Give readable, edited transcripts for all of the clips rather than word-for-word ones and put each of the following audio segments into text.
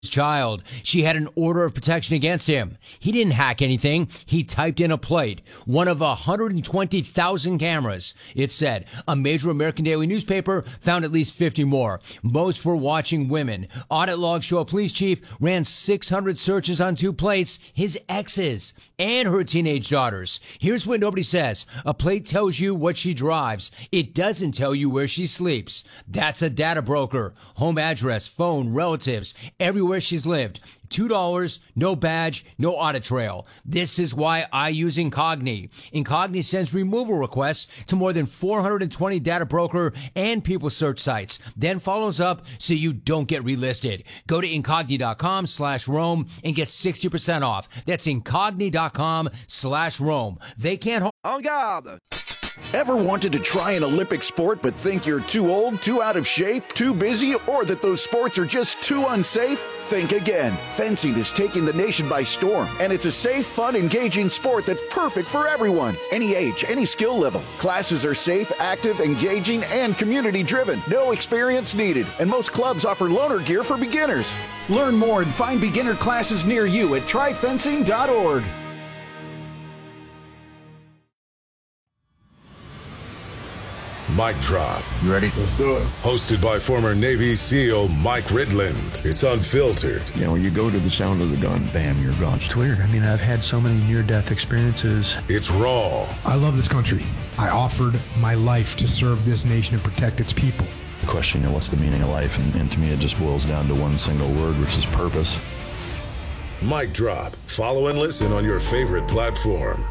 child. She had an order of protection against him. He didn't hack anything. He typed in a plate. One of 120,000 cameras. It said a major American daily newspaper found at least 50 more. Most were watching women. Audit logs show a police chief ran 600 searches on 2 plates, his exes and her teenage daughters. Here's what nobody says. A plate tells you what she drives. It doesn't tell you where she sleeps. That's a data broker. Home address, phone, relatives, everywhere she's lived. $2, no badge, no audit trail. This is why I use Incogni. Incogni sends removal requests to more than 420 data broker and people search sites, then follows up so you don't get relisted. Go to Incogni.com/Rome and get 60% off. That's Incogni.com/Rome. They can't hold. En garde! Ever wanted to try an Olympic sport but think you're too old, too out of shape, too busy, or that those sports are just too unsafe? Think again. Fencing is taking the nation by storm, and it's a safe, fun, engaging sport that's perfect for everyone. Any age, any skill level. Classes are safe, active, engaging, and community-driven. No experience needed, and most clubs offer loaner gear for beginners. Learn more and find beginner classes near you at tryfencing.org. Mic Drop. You ready? Let's do it. Hosted by former Navy SEAL Mike Ridland. It's unfiltered. You know, when you go to the sound of the gun, bam, you're gone. It's weird. I mean, I've had so many near-death experiences. It's raw. I love this country. I offered my life to serve this nation and protect its people. The question, you know, what's the meaning of life? And to me, it just boils down to one single word, which is purpose. Mic Drop. Follow and listen on your favorite platform.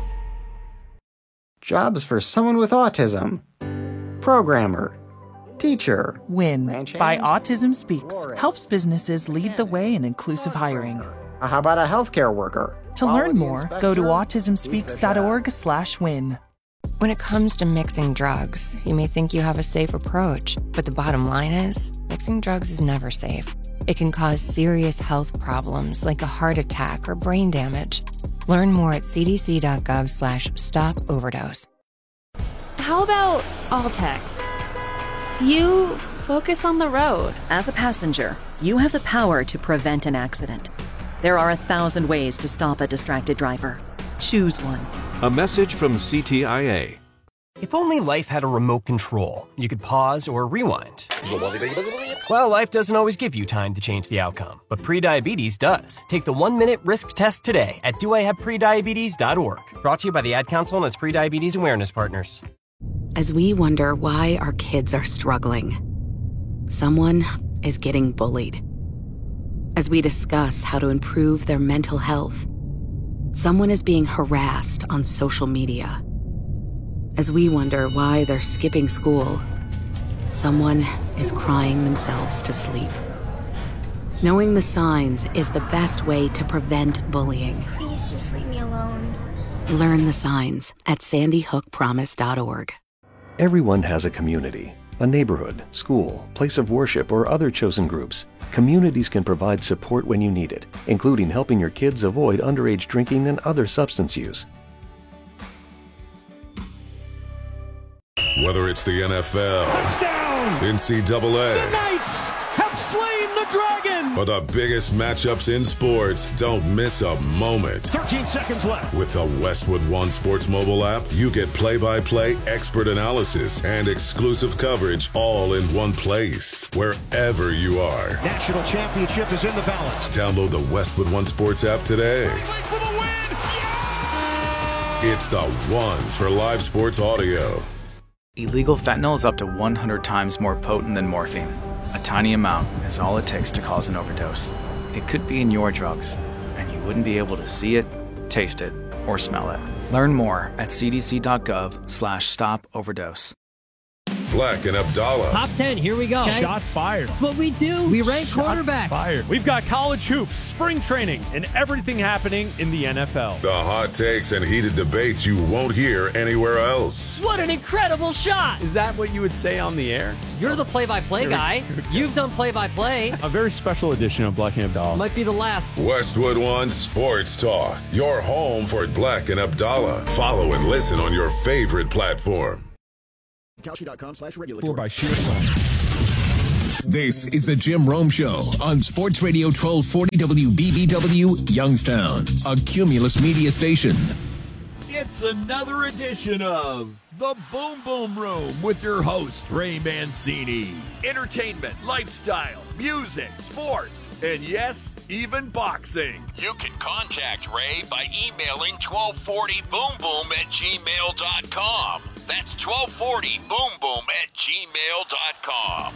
Jobs for someone with autism. Programmer. Teacher. WIN by Autism Speaks helps businesses lead the way in inclusive hiring. How about a healthcare worker? To learn more, go to autismspeaks.org/win. When it comes to mixing drugs, you may think you have a safe approach, but the bottom line is, mixing drugs is never safe. It can cause serious health problems like a heart attack or brain damage. Learn more at cdc.gov/stop-overdose. How about all text? You focus on the road. As a passenger, you have the power to prevent an accident. There are 1,000 ways to stop a distracted driver. Choose one. A message from CTIA. If only life had a remote control, you could pause or rewind. Well, life doesn't always give you time to change the outcome, but prediabetes does. Take the 1-minute risk test today at doihaveprediabetes.org. Brought to you by the Ad Council and its prediabetes awareness partners. As we wonder why our kids are struggling, someone is getting bullied. As we discuss how to improve their mental health, someone is being harassed on social media. As we wonder why they're skipping school, someone is crying themselves to sleep. Knowing the signs is the best way to prevent bullying. Please just leave me alone. Learn the signs at sandyhookpromise.org. Everyone has a community, a neighborhood, school, place of worship, or other chosen groups. Communities can provide support when you need it, including helping your kids avoid underage drinking and other substance use. Whether it's the NFL, touchdown! NCAA, the Knights have slain the dragon! Or the biggest matchups in sports, don't miss a moment. 13 seconds left. With the Westwood One Sports mobile app, you get play-by-play expert analysis and exclusive coverage all in one place, wherever you are. National championship is in the balance. Download the Westwood One Sports app today. For the win! Yeah! It's the one for live sports audio. Illegal fentanyl is up to 100 times more potent than morphine. A tiny amount is all it takes to cause an overdose. It could be in your drugs, and you wouldn't be able to see it, taste it, or smell it. Learn more at cdc.gov/stop-overdose. Black and Abdallah. Top 10, here we go. Okay. Shots fired. That's what we do. We rank quarterbacks. Fired. We've got college hoops, spring training, and everything happening in the NFL. The hot takes and heated debates you won't hear anywhere else. What an incredible shot. Is that what you would say on the air? You're the play-by-play guy. You've done play-by-play. A very special edition of Black and Abdallah. Might be the last. Westwood One Sports Talk. Your home for Black and Abdallah. Follow and listen on your favorite platform. Kalshi.com/regulatory. Or by sheer size. This is the Jim Rome Show on Sports Radio 1240 WBBW Youngstown, a Cumulus media station. It's another edition of The Boom Boom Room with your host, Ray Mancini. Entertainment, lifestyle, music, sports, and yes, even boxing. You can contact Ray by emailing 1240boomboom@gmail.com. That's 1240boomboom@gmail.com.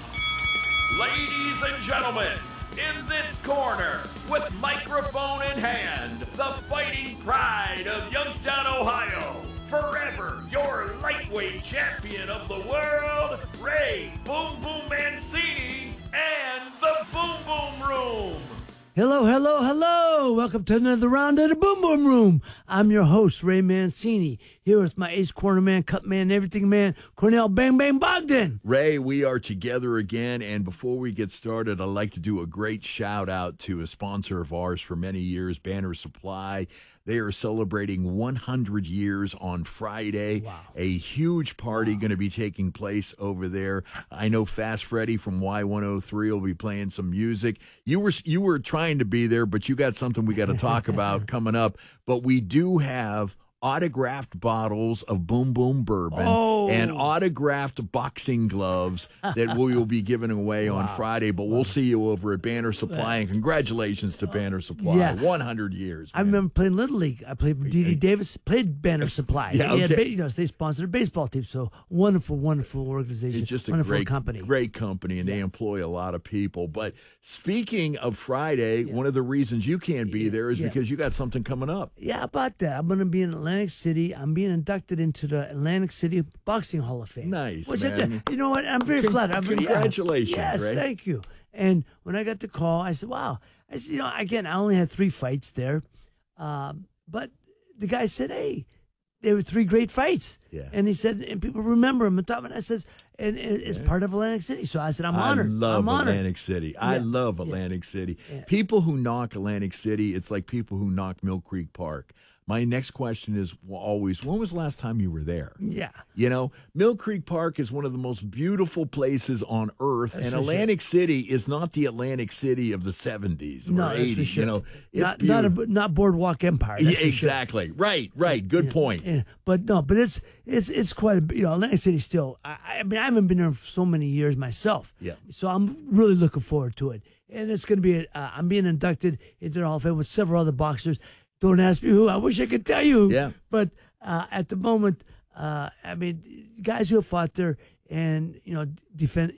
Ladies and gentlemen, in this corner, with microphone in hand, the fighting pride of Youngstown, Ohio, forever your lightweight champion of the world, Ray Boom Boom Mancini, and the Boom Boom Room. Hello, hello, hello. Welcome to another round of the Boom Boom Room. I'm your host, Ray Mancini, here with my ace corner man, cut man, everything man, Cornell Bang Bang Bogdan. Ray, we are together again, and before we get started, I'd like to do a great shout out to a sponsor of ours for many years, Banner Supply. They are celebrating 100 years on Friday. Wow. A huge party going to be taking place over there. I know Fast Freddy from Y103 will be playing some music. You were trying to be there, but you got something we got to talk about coming up. But we do have autographed bottles of Boom Boom Bourbon and autographed boxing gloves that we will be giving away on Friday. But we'll see you over at Banner Supply, and congratulations to Banner Supply. Yeah. 100 years. Man. I remember playing Little League. I played with D.D. Davis, played Banner Supply. Yeah, okay. They sponsored a baseball team. So wonderful, wonderful organization. It's just a wonderful company, and they employ a lot of people. But speaking of Friday, one of the reasons you can't be there is because you got something coming up. Yeah, about that. I'm going to be in Atlantic City. I'm being inducted into the Atlantic City Boxing Hall of Fame. Nice, man. You know what? I'm very flattered. Congratulations, Yes, Ray. Thank you. And when I got the call, I said, wow. I said, again, I only had 3 fights there. But the guy said, hey, there were 3 great fights. Yeah. And he said, and people remember him. And I said, and it's part of Atlantic City. So I said, I'm honored. I'm honored. Atlantic City. I love Atlantic City. Yeah. People who knock Atlantic City, it's like people who knock Mill Creek Park. My next question is always, when was the last time you were there? Yeah. Mill Creek Park is one of the most beautiful places on earth, and Atlantic City is not the Atlantic City of the 70s or 80s. For sure. It's not Boardwalk Empire. Yeah, exactly. Sure. Right. Good point. Yeah. But it's quite a, Atlantic City still, I mean, I haven't been there for so many years myself. Yeah. So I'm really looking forward to it. And it's going to be, I'm being inducted into the Hall of Fame with several other boxers. Don't ask me who. I wish I could tell you. Yeah. But at the moment, I mean, guys who have fought there and defend.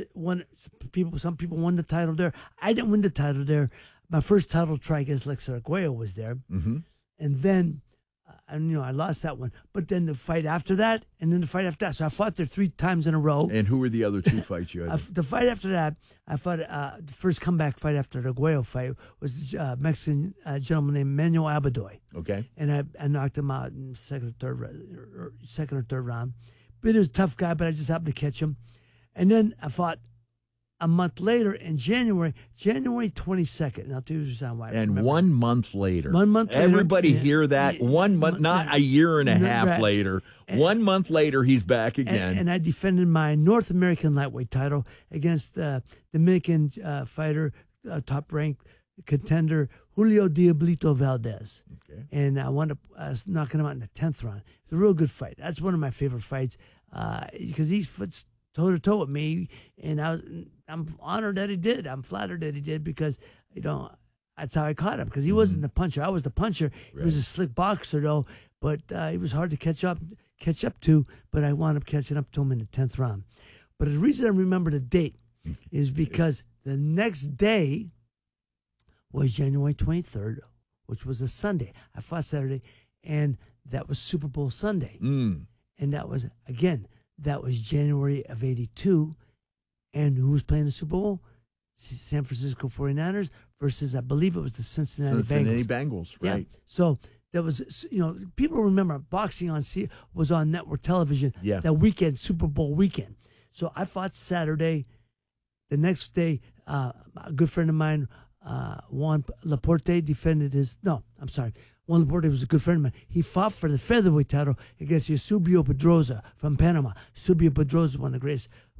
Some people won the title there. I didn't win the title there. My first title try against Lex Arguello was there, and then I lost that one. But then the fight after that, and then the fight after that. So I fought there 3 times in a row. And who were the other 2 fights you had? The fight after that, I fought the first comeback fight after the Arguello fight was a Mexican gentleman named Manuel Abadoy. Okay. And I knocked him out in second or third round. But he was a tough guy, but I just happened to catch him. And then I fought a month later in January 22nd. And I'll tell you why. And 1 month later. 1 month later. Everybody hear that? 1 month, not a year and a half later. 1 month later, he's back again. And I defended my North American lightweight title against the Dominican fighter, top-ranked contender, Julio Diablito Valdez. Okay. And I wound up knocking him out in the 10th round. It's a real good fight. That's one of my favorite fights because he fought toe-to-toe with me, and I'm honored that he did. I'm flattered that he did because, that's how I caught him because he wasn't the puncher. I was the puncher. Right. He was a slick boxer, though, but he was hard to catch up to, but I wound up catching up to him in the 10th round. But the reason I remember the date is because the next day was January 23rd, which was a Sunday. I fought Saturday, and that was Super Bowl Sunday. And that was, again, that was January of 82. And who was playing the Super Bowl? San Francisco 49ers versus, I believe it was the Cincinnati Bengals, right. Yeah. So that was, people remember boxing was on network television that weekend, Super Bowl weekend. So I fought Saturday. The next day, a good friend of mine, Juan Laporte, defended Juan Laporte was a good friend of mine. He fought for the featherweight title against Eusebio Pedroza from Panama. Eusebio Pedroza, one of the greatest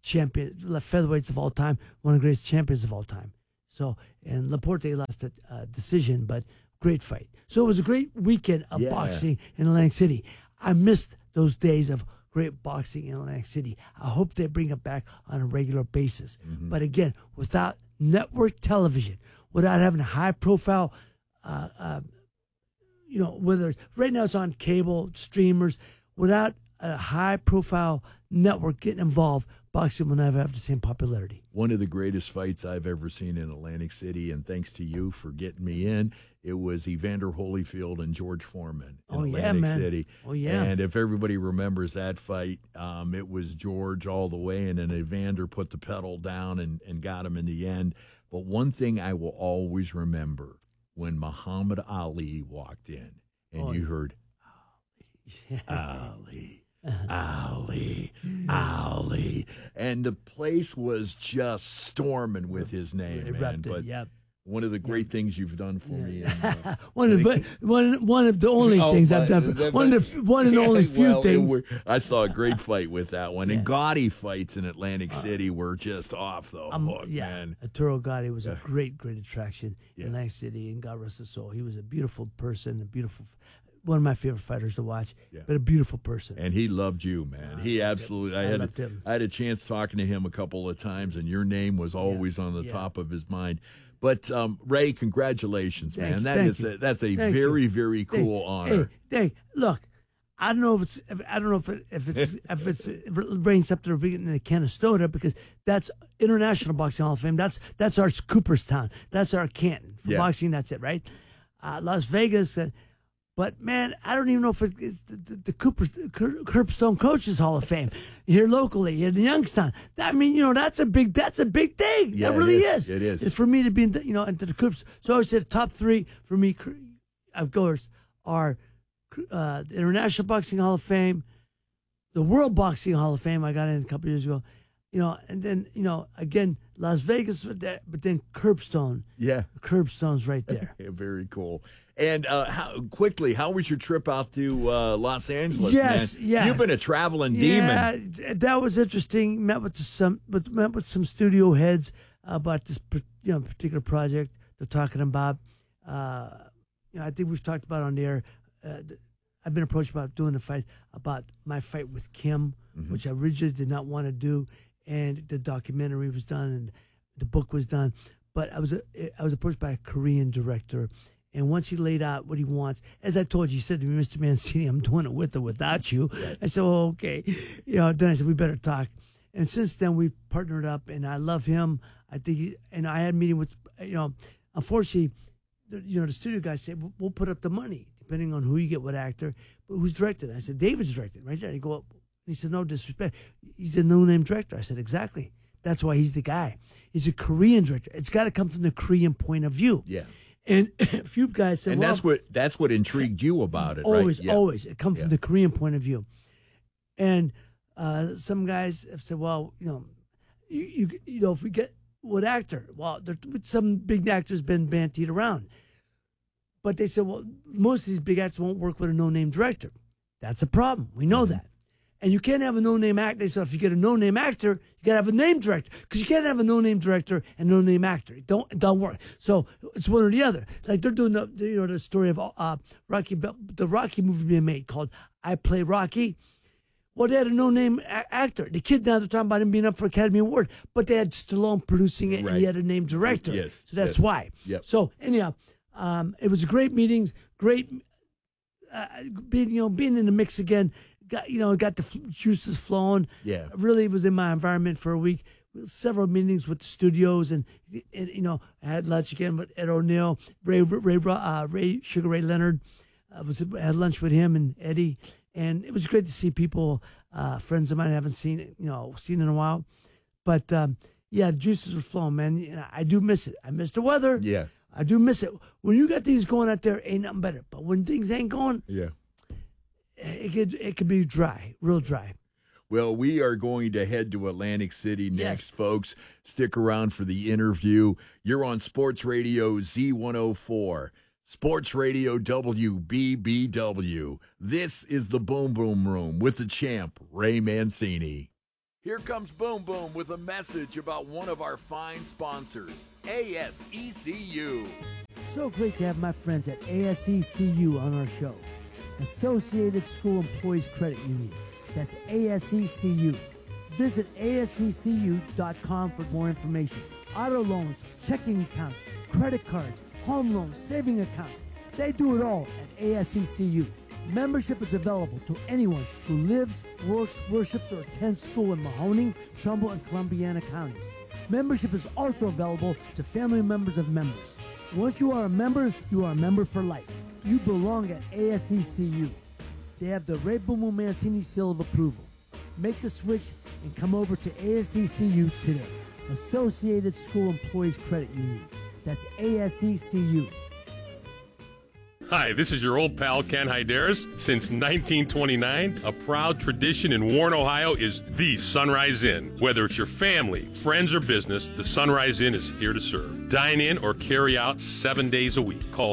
featherweights of all time, one of the greatest champions of all time. So, and Laporte lost a decision, but great fight. So it was a great weekend of boxing in Atlantic City. I missed those days of great boxing in Atlantic City. I hope they bring it back on a regular basis. Mm-hmm. But again, without network television, without having high profile, whether right now it's on cable, streamers, without a high profile network getting involved, boxing will never have the same popularity. One of the greatest fights I've ever seen in Atlantic City, and thanks to you for getting me in, it was Evander Holyfield and George Foreman in Atlantic City. Oh, yeah. And if everybody remembers that fight, it was George all the way, and then Evander put the pedal down and got him in the end. But one thing I will always remember, when Muhammad Ali walked in, and you heard, Ali. Ali, Ali, and the place was just storming with his name, man. But one of the great things you've done for me, and, one of the only things I've done. One and the only few things. I saw a great fight with that one, and Gotti fights in Atlantic City were just off the hook, man. Arturo Gotti was a great attraction in Atlantic City, and God rest his soul. He was a beautiful person, one of my favorite fighters to watch, but a beautiful person. And he loved you, man. He absolutely. I had a chance talking to him a couple of times, and your name was always on the top of his mind. But Ray, congratulations, man. That's a very cool honor. Hey, look, I don't know if it's raised up to the beginning of Canastota, because that's International Boxing Hall of Fame. That's our Cooperstown. That's our Canton for boxing. That's it, right? Las Vegas. But, man, I don't even know if it's the Curbstone Coaches Hall of Fame here locally in Youngstown. I mean, that's a big thing. Yeah, it really is. It is. It's for me to be, into the Coops. So I said top three for me, of course, are the International Boxing Hall of Fame, the World Boxing Hall of Fame. I got in a couple years ago. And then, again, Las Vegas, but then Curbstone. Yeah. Curbstone's right there. Very cool. And how was your trip out to Los Angeles? Yes, man? You've been a traveling demon. Yeah, that was interesting. Met with some studio heads about this particular project they're talking about. I think we've talked about on the air. I've been approached about doing about my fight with Kim, which I originally did not want to do, and the documentary was done and the book was done. But I was approached by a Korean director. And once he laid out what he wants, as I told you, he said to me, Mr. Mancini, I'm doing it with or without you. I said, oh, okay. Then I said, we better talk. And since then, we've partnered up, and I love him. I think, and I had a meeting with, unfortunately, the studio guy said, we'll put up the money, depending on who you get, what actor, but who's directed. I said, David's directed, right there. He said, no disrespect. He's a no-name director. I said, exactly. That's why he's the guy. He's a Korean director. It's got to come from the Korean point of view. Yeah. And a few guys said, and that's what intrigued you about it, always, right? Always. It comes from the Korean point of view. And some guys have said, well, if we get what actor? Well, some big actors been bantied around. But they said, well, most of these big actors won't work with a no-name director. That's a problem. We know that. And you can't have a no-name actor. So if you get a no-name actor, you got to have a name director. Because you can't have a no-name director and no-name actor. It don't work. So it's one or the other. Like they're doing the story of Rocky, the Rocky movie being made called I Play Rocky. Well, they had a no-name actor. The kid now, they're talking about him being up for Academy Award. But they had Stallone producing it, and he had a named director. Yes. So that's why. Yep. So anyhow, it was a great meetings, great being in the mix again. Got the juices flowing. Yeah. Really was in my environment for a week. Several meetings with the studios, and I had lunch again with Ed O'Neill, Ray Sugar Ray Leonard. Had lunch with him and Eddie, and it was great to see people, friends of mine I haven't seen in a while. But the juices were flowing, man. And I do miss it. I miss the weather. Yeah. I do miss it. When you got things going out there, ain't nothing better. But when things ain't going, it could be dry, real dry. Well, we are going to head to Atlantic City next, folks. Stick around for the interview. You're on Sports Radio Z104, Sports Radio WBBW. This is the Boom Boom Room with the champ, Ray Mancini. Here comes Boom Boom with a message about one of our fine sponsors, ASECU. So great to have my friends at ASECU on our show. Associated School Employees Credit Union. That's ASECU. Visit ASECU.com for more information. Auto loans, checking accounts, credit cards, home loans, saving accounts. They do it all at ASECU. Membership is available to anyone who lives, works, worships, or attends school in Mahoning, Trumbull, and Columbiana counties. Membership is also available to family members of members. Once you are a member for life. You belong at ASECU. They have the Ray Boom Boom Mancini seal of approval. Make the switch and come over to ASECU today. Associated School Employees Credit Union. That's ASECU. Hi, this is your old pal Ken Hyderis. Since 1929, a proud tradition in Warren, Ohio is the Sunrise Inn. Whether it's your family, friends, or business, the Sunrise Inn is here to serve. Dine in or carry out 7 days a week. Call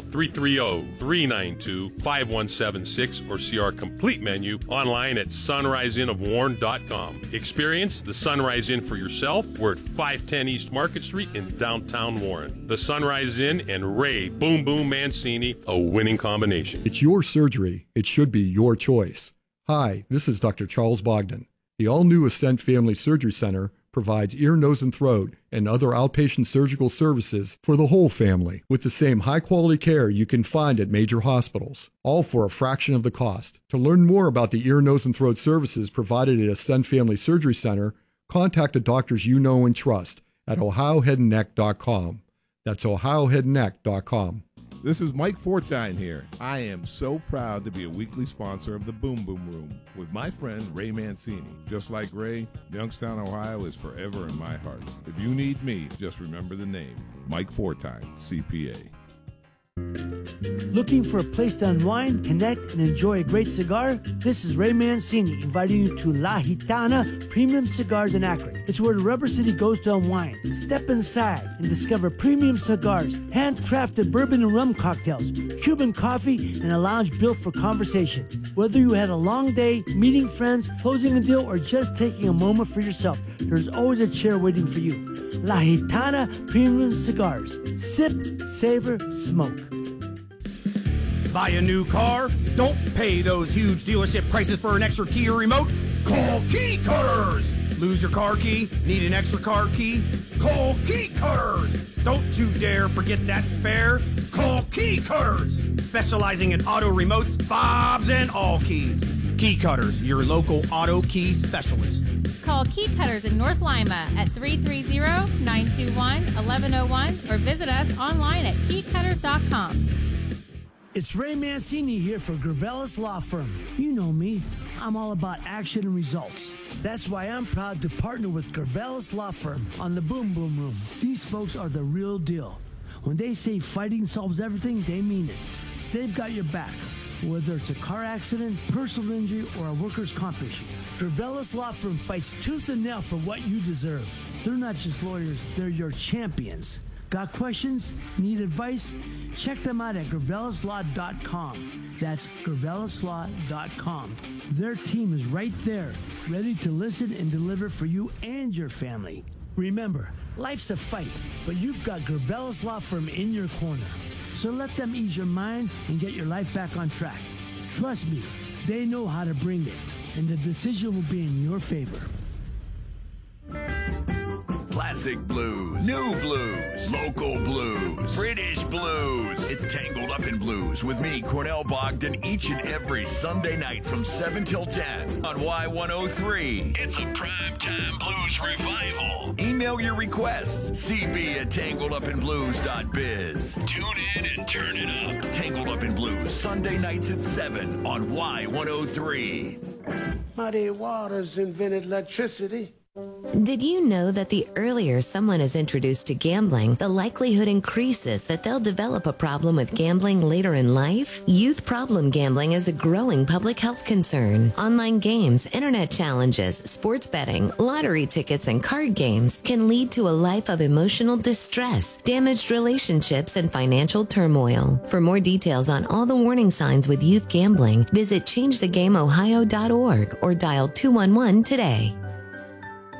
330-392-5176 or see our complete menu online at sunriseinnofwarren.com. Experience the Sunrise Inn for yourself. We're at 510 East Market Street in downtown Warren. The Sunrise Inn and Ray Boom Boom Mancini, a winning combination. It's your surgery. It should be your choice. Hi, this is Dr. Charles Bogdan. The all-new Ascent Family Surgery Center provides ear, nose, and throat and other outpatient surgical services for the whole family with the same high-quality care you can find at major hospitals, all for a fraction of the cost. To learn more about the ear, nose, and throat services provided at Ascent Family Surgery Center, contact the doctors you know and trust at ohioheadandneck.com. That's ohioheadandneck.com. This is Mike Fortine here. I am so proud to be a weekly sponsor of the Boom Boom Room with my friend Ray Mancini. Just like Ray, Youngstown, Ohio is forever in my heart. If you need me, just remember the name, Mike Fortine, CPA. Looking for a place to unwind, connect, and enjoy a great cigar? This is Ray Mancini inviting you to La Gitana Premium Cigars in Akron. It's where the Rubber City goes to unwind. Step inside and discover premium cigars, handcrafted bourbon and rum cocktails, Cuban coffee, and a lounge built for conversation. Whether you had a long day, meeting friends, closing a deal, or just taking a moment for yourself, there's always a chair waiting for you. La Gitana Premium Cigars. Sip, savor, smoke. Buy a new car? Don't pay those huge dealership prices for an extra key or remote. Call Key Cutters! Lose your car key? Need an extra car key? Call Key Cutters! Don't you dare forget that spare. Call Key Cutters! Specializing in auto remotes, fobs, and all keys. Key Cutters, your local auto key specialist. Call Key Cutters in North Lima at 330-921-1101 or visit us online at keycutters.com. It's Ray Mancini here for Gravelis Law Firm. You know me. I'm all about action and results. That's why I'm proud to partner with Gravelis Law Firm on the Boom Boom Room. These folks are the real deal. When they say fighting solves everything, they mean it. They've got your back, whether it's a car accident, personal injury, or a workers' comp issue. Gravelis Law Firm fights tooth and nail for what you deserve. They're not just lawyers, they're your champions. Got questions? Need advice? Check them out at Gravelislaw.com. That's Gravelislaw.com. Their team is right there, ready to listen and deliver for you and your family. Remember, life's a fight, but you've got Gravelis Law Firm in your corner. So let them ease your mind and get your life back on track. Trust me, they know how to bring it, and the decision will be in your favor. Classic blues, new blues, local blues, British blues. It's Tangled Up in Blues with me, Cornell Bogdan, each and every Sunday night from 7 till 10 on Y103. It's a primetime blues revival. Email your requests, cb@tangledupinblues.biz. Tune in and turn it up. Tangled Up in Blues, Sunday nights at 7 on Y103. Muddy waters invented electricity. Did you know that the earlier someone is introduced to gambling, the likelihood increases that they'll develop a problem with gambling later in life? Youth problem gambling is a growing public health concern. Online games, internet challenges, sports betting, lottery tickets, and card games can lead to a life of emotional distress, damaged relationships, and financial turmoil. For more details on all the warning signs with youth gambling, visit changethegameohio.org or dial 211 today.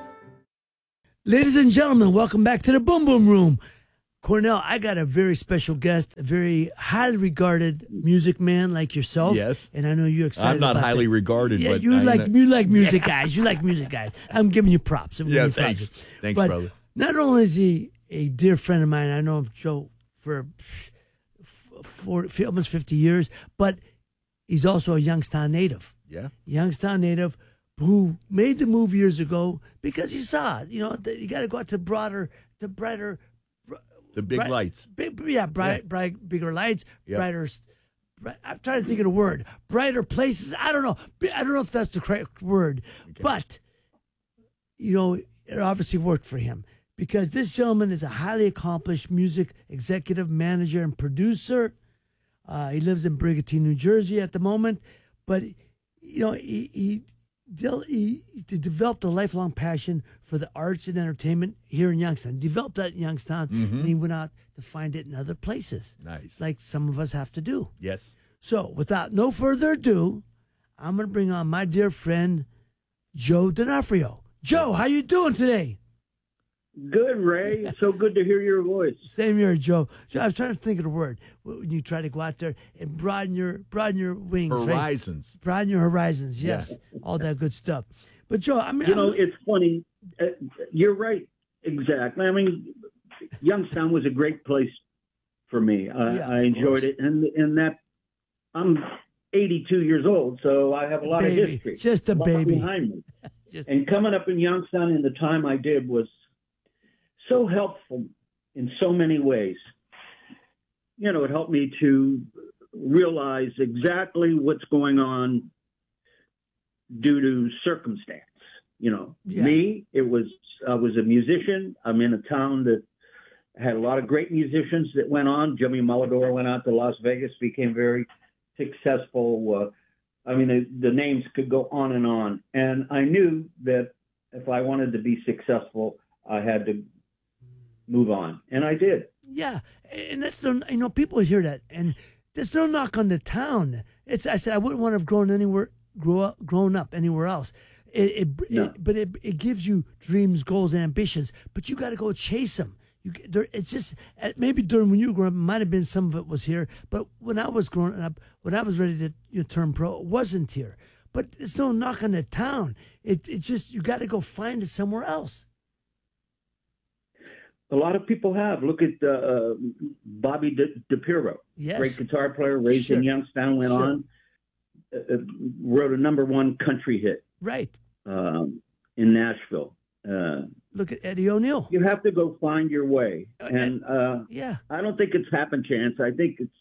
Ladies and gentlemen, welcome back to the Boom Boom Room. Cornell, I got a very special guest, a very highly regarded music man like yourself. Yes. And I know you're excited. I'm not about highly that. regarded, Yeah, but you like music Yeah. guys. You like music guys. I'm giving you props. Thanks. Thanks, but brother. Not only is he a dear friend of mine, I know of Joe for almost 50 years, but he's also a Youngstown native. Yeah. Youngstown native who made the move years ago because he saw, that you got to go out to brighter, The big lights. bigger lights, Yep. brighter. I'm trying to think of the word. Brighter places. I don't know. I don't know if that's the correct word, but it obviously worked for him because this gentleman is a highly accomplished music executive, manager, and producer. He lives in Brigantine, New Jersey at the moment, but he developed a lifelong passion for the arts and entertainment here in Youngstown. Developed that in Youngstown, and he went out to find it in other places. Nice. Like some of us have to do. Yes. So, without no further ado, I'm going to bring on my dear friend, Joe D'Onofrio. Joe, how you doing today? Good, Ray. So good to hear your voice. Same here, Joe. I was trying to think of the word when you try to go out there and broaden your wings, Horizons. Right? Broaden your horizons. Yes, all that good stuff. But Joe, I mean, it's funny. You're right. Exactly. I mean, Youngstown was a great place for me. I enjoyed it, and that I'm 82 years old, so I have a lot of history. Just a baby behind me. And coming up in Youngstown in the time I did was so helpful in so many ways. It helped me to realize exactly what's going on due to circumstance. Me, I was a musician. I'm in a town that had a lot of great musicians that went on. Jimmy Mulador went out to Las Vegas, became very successful. The names could go on. And I knew that if I wanted to be successful, I had to move on. And I did. Yeah. And that's no, people hear that. And there's no knock on the town. I said, I wouldn't want to have grown up anywhere else. But it gives you dreams, goals, and ambitions, but you got to go chase them. It's just maybe during when you were growing up, it might have been some of it was here, but when I was growing up, when I was ready to turn pro, it wasn't here. But it's no knock on the town. It's just you got to go find it somewhere else. A lot of people have. Look at Bobby DiPiero, great guitar player, raised in Youngstown, went on, wrote a #1 country hit, right, in Nashville. Look at Eddie O'Neill. You have to go find your way, and I don't think it's happen chance. I think it's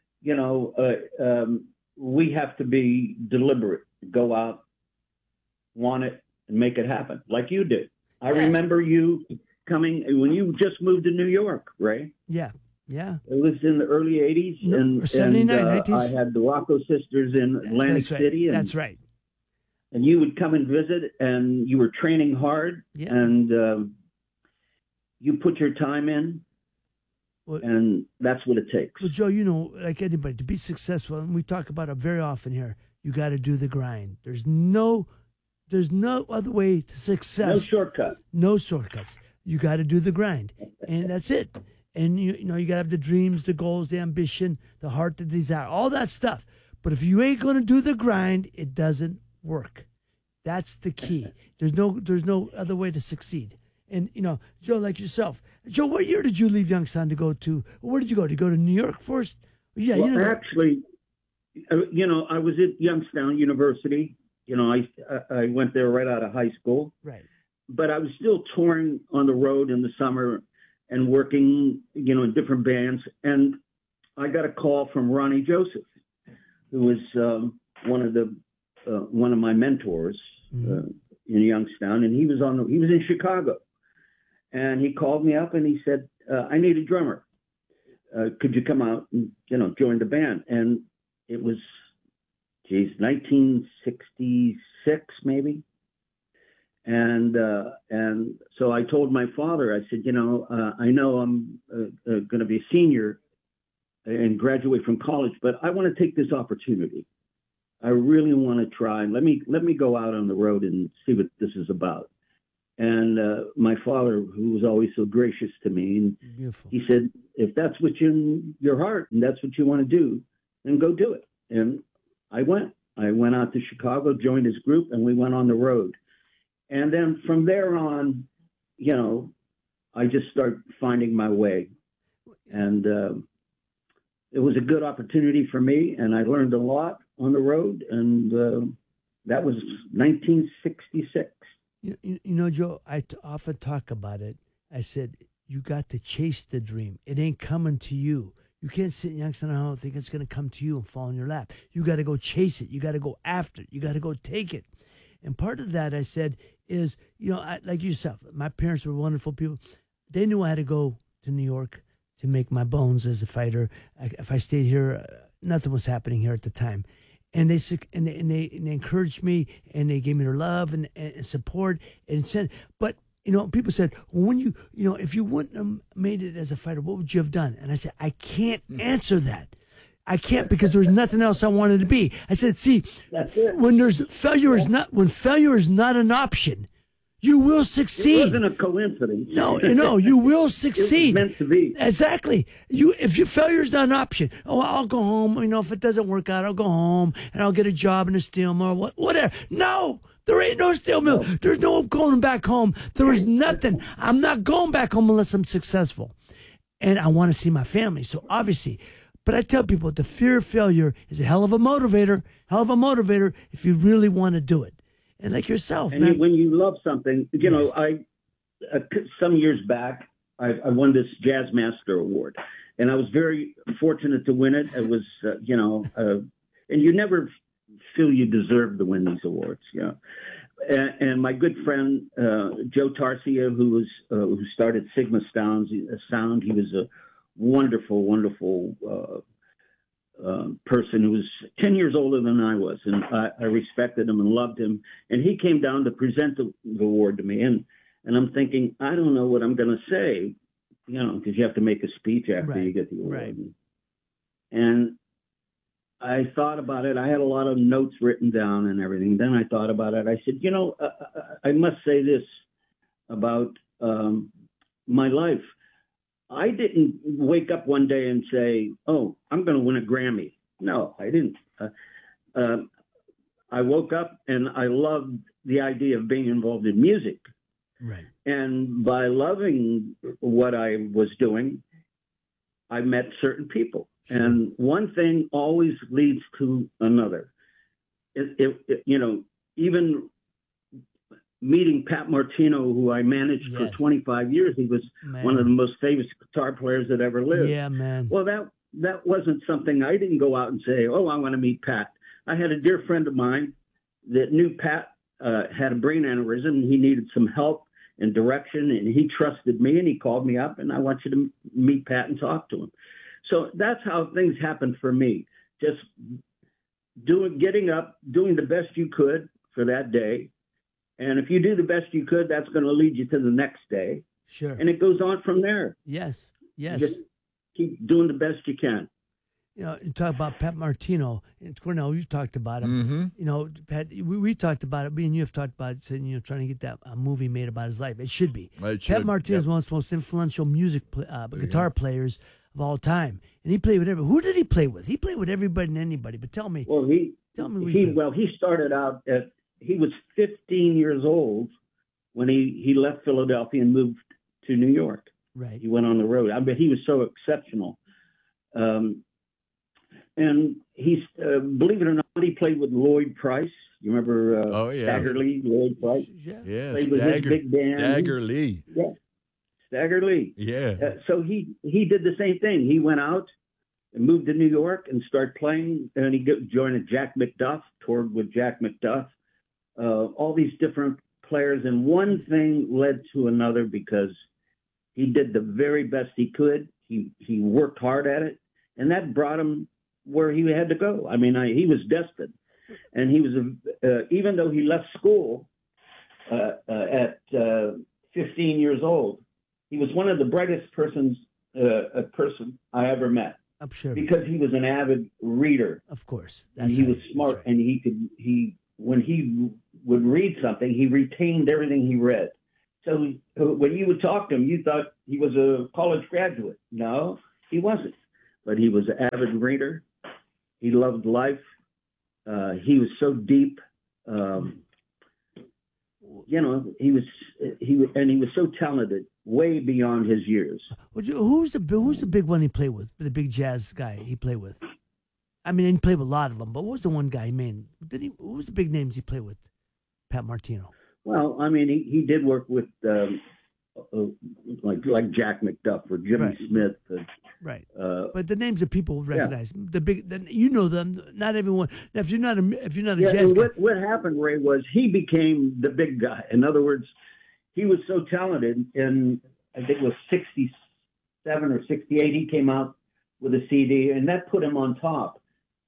we have to be deliberate, go out, want it, and make it happen, like you did. I remember you coming when you just moved to New York, Ray. Yeah. It was in the early '80s, and 79, I 80s. had the Rocco Sisters in Atlantic City. And, that's right. And you would come and visit, and you were training hard, and you put your time in, and that's what it takes. Well, Joe, like anybody, to be successful, and we talk about it very often here, you got to do the grind. There's no other way to success. No shortcut. No shortcuts. You got to do the grind, and that's it. And you got to have the dreams, the goals, the ambition, the heart, the desire, all that stuff. But if you ain't going to do the grind, it doesn't work. That's the key. There's no other way to succeed. And Joe, like yourself, Joe, what year did you leave Youngstown to go to? Where did you go? Did you go to New York first? Yeah, well, actually, I was at Youngstown University. I went there right out of high school. Right. But I was still touring on the road in the summer and working, in different bands. And I got a call from Ronnie Joseph, who was one of my mentors in Youngstown, and he was in Chicago, and he called me up and he said, "I need a drummer. Could you come out and join the band?" And it was, 1966 maybe, and so I told my father, I said, I know I'm going to be a senior and graduate from college, but I want to take this opportunity. I really want to try. Let me go out on the road and see what this is about. And my father, who was always so gracious to me, and Beautiful. he said, if that's what's in your heart and that's what you want to do, then go do it. And I went. I went out to Chicago, joined his group, and we went on the road. And then from there on, you know, I just started finding my way. And it was a good opportunity for me, and I learned a lot on the road. And that was 1966. You know, Joe, I often talk about it. I said, you got to chase the dream. It ain't coming to you. You can't sit in Youngstown Ohio and think it's going to come to you and fall in your lap. You got to go chase it. You got to go after it. You got to go take it. And part of that, I said, is, you know, like yourself, my parents were wonderful people. They knew I had to go to New York to make my bones as a fighter. If I stayed here, nothing was happening here at the time. And they encouraged me, and they gave me their love and support. And said, but you know, people said, well, when you know, if you wouldn't have made it as a fighter, what would you have done? And I said, I can't answer that. I can't, because there's nothing else I wanted to be. I said, see, when failure is not an option, you will succeed. It wasn't a coincidence. No, you will succeed. It was meant to be. Exactly. If your failure is not an option, I'll go home. You know, if it doesn't work out, I'll go home and I'll get a job in a steel mill or whatever. No, there ain't no steel mill. There's no going back home. There is nothing. I'm not going back home unless I'm successful. And I want to see my family. So obviously, but I tell people the fear of failure is a hell of a motivator if you really want to do it. And like yourself, and man. When you love something, you know, some years back, I won this Jazz Master Award, and I was very fortunate to win it. It was, and you never feel you deserve to win these awards, you know. And my good friend Joe Tarsia, who started Sigma Sound, he was a wonderful, wonderful person who was 10 years older than I was, and I respected him and loved him. And he came down to present the award to me, and I'm thinking, I don't know what I'm going to say, you know, because you have to make a speech after you get the award. Right. And I thought about it. I had a lot of notes written down and everything. Then I thought about it. I said, you know, I must say this about my life. I didn't wake up one day and say, oh, I'm going to win a Grammy. No, I didn't. I woke up and I loved the idea of being involved in music. Right. And by loving what I was doing, I met certain people. Sure. And one thing always leads to another. Even meeting Pat Martino, who I managed for 25 years, he was one of the most famous guitar players that ever lived. Yeah, man. Well, that wasn't something I didn't go out and say, oh, I want to meet Pat. I had a dear friend of mine that knew Pat had a brain aneurysm, and he needed some help and direction, and he trusted me, and he called me up, and I want you to meet Pat and talk to him. So that's how things happened for me. Just getting up, doing the best you could for that day. And if you do the best you could, that's going to lead you to the next day. Sure. And it goes on from there. Yes. You just keep doing the best you can. You know, you talk about Pat Martino and Cornell. You've talked about him. Mm-hmm. You know, Pat, we talked about it. Me and you have talked about it, saying, you know, trying to get that movie made about his life. It should be. Pat Martino is one of the most influential guitar players of all time, and he played with everybody. Who did he play with? He played with everybody and anybody. But tell me. Well, he started out at. He was 15 years old when he left Philadelphia and moved to New York. Right. He went on the road. I mean, he was so exceptional. And he's, believe it or not, he played with Lloyd Price. You remember Stagger Lee, Lloyd Price? Yeah, played with his big band. Stagger Lee. Yeah, Stagger Lee. Yeah. So he did the same thing. He went out and moved to New York and started playing. And he joined Jack McDuff, toured with Jack McDuff. All these different players, and one thing led to another because he did the very best he could. He worked hard at it, and that brought him where he had to go. I mean, he was destined, and he was even though he left school at 15 years old, he was one of the brightest person I ever met. I'm sure, because he was an avid reader. Of course, and he was smart, and when he would read something, he retained everything he read. So when you would talk to him, you thought he was a college graduate. No, he wasn't. But he was an avid reader. He loved life. He was so deep. He was so talented, way beyond his years. Who's the big one he played with? The big jazz guy he played with? I mean, he played with a lot of them, but what was the one guy? Who was the big names he played with? Pat Martino. Well, I mean, he did work with like Jack McDuff or Jimmy Smith. Right. But the names of people recognize you know them. Not everyone. If you're not a jazz guy. What happened, Ray, was he became the big guy. In other words, he was so talented. In I think it was 67 or 68, he came out with a CD, and that put him on top.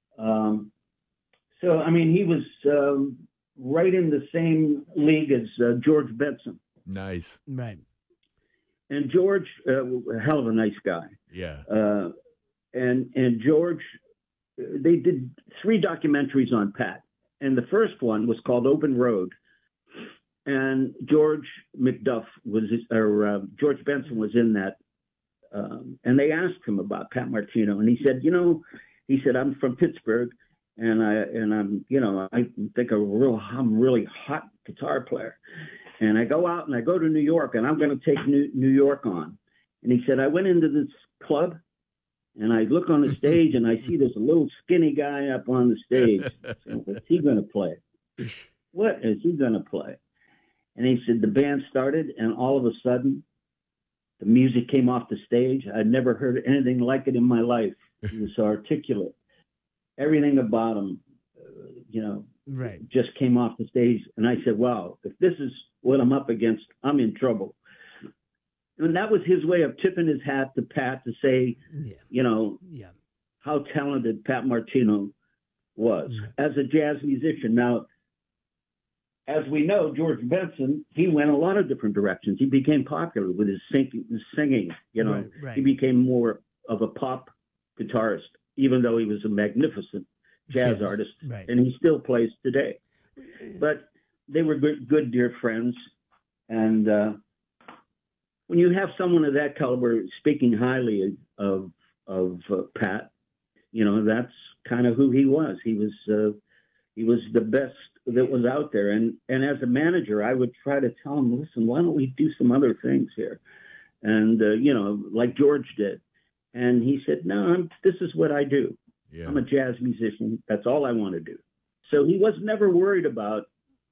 So I mean, he was right in the same league as George Benson. Nice. Right. And George, a hell of a nice guy. Yeah. And George, they did 3 documentaries on Pat. And the first one was called Open Road. And George McDuff George Benson was in that. And they asked him about Pat Martino. And he said, I'm from Pittsburgh. And I'm, I think I'm really hot guitar player. And I go out and I go to New York, and I'm going to take New York on. And he said, I went into this club, and I look on the stage, and I see this little skinny guy up on the stage. So, what's he going to play? What is he going to play? And he said, the band started, and all of a sudden, the music came off the stage. I'd never heard anything like it in my life. He was so articulate. Everything about him, just came off the stage. And I said, wow, if this is what I'm up against, I'm in trouble. And that was his way of tipping his hat to Pat to say, how talented Pat Martino was as a jazz musician. Now, as we know, George Benson, he went a lot of different directions. He became popular with his singing. He became more of a pop guitarist, even though he was a magnificent jazz artist, and he still plays today. But they were good dear friends. And when you have someone of that caliber speaking highly of Pat, that's kind of who he was. He was the best that was out there. And as a manager, I would try to tell him, listen, why don't we do some other things here? And, like George did. And he said, no, this is what I do. Yeah. I'm a jazz musician. That's all I want to do. So he was never worried about,